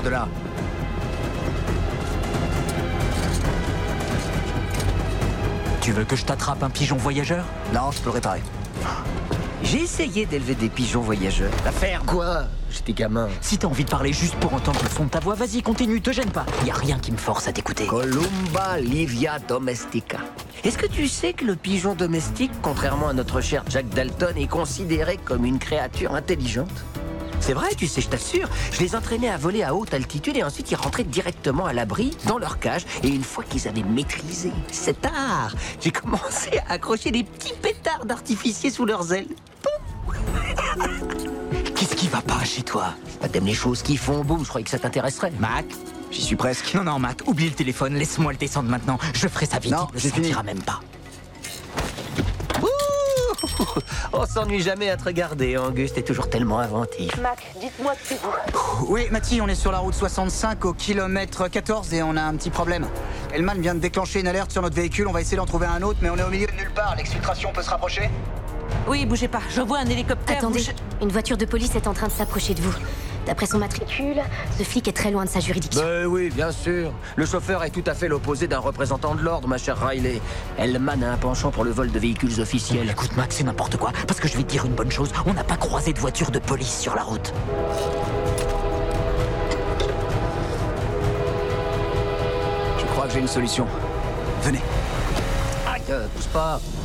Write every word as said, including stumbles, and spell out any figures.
de là. Tu veux que je t'attrape un pigeon voyageur? Non, je peux le réparer. J'ai essayé d'élever des pigeons voyageurs. La ferme. Quoi? J'étais gamin. Si t'as envie de parler juste pour entendre le son de ta voix, vas-y, continue, te gêne pas. Y a rien qui me force à t'écouter. Columba livia domestica. Est-ce que tu sais que le pigeon domestique, contrairement à notre cher Jack Dalton, est considéré comme une créature intelligente? C'est vrai, tu sais, je t'assure. Je les entraînais à voler à haute altitude et ensuite ils rentraient directement à l'abri, dans leur cage. Et une fois qu'ils avaient maîtrisé cet art, j'ai commencé à accrocher des petits pétards d'artificier sous leurs ailes. Qu'est-ce qui va pas chez toi? Bah, t'aimes les choses qui font boum, je croyais que ça t'intéresserait. Mac? J'y suis presque. Non, non, Mac, oublie le téléphone, laisse-moi le descendre maintenant. Je ferai ça vite, Non, il ne c'est fini. sentira même pas. Ouh, on s'ennuie jamais à te regarder, Auguste est toujours tellement inventif. Mac, dites-moi que c'est vous. Oui, Matty, on est sur la route soixante-cinq au kilomètre quatorze et on a un petit problème. Hellman vient de déclencher une alerte sur notre véhicule, on va essayer d'en trouver un autre, mais on est au milieu de nulle part. L'exfiltration peut se rapprocher? Oui, bougez pas, je vois un hélicoptère. Attendez, bouge- une voiture de police est en train de s'approcher de vous. D'après son matricule, ce flic est très loin de sa juridiction. Ben oui, bien sûr. Le chauffeur est tout à fait l'opposé d'un représentant de l'ordre, ma chère Riley. Hellman a un penchant pour le vol de véhicules officiels. Écoute, Mac, c'est n'importe quoi, parce que je vais te dire une bonne chose, on n'a pas croisé de voiture de police sur la route. Je crois que j'ai une solution. Venez. Aïe, euh, pousse pas.